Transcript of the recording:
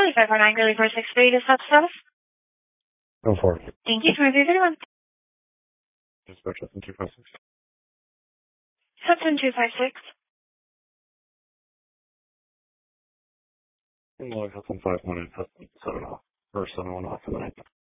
Charlie 549, Gurley 463, this is status. Go for it. Thank you. Can we review 31? Dispatch Hudson 256. Hudson 256. Hudson 518, Hudson 7 off. Or 7 1 off tonight.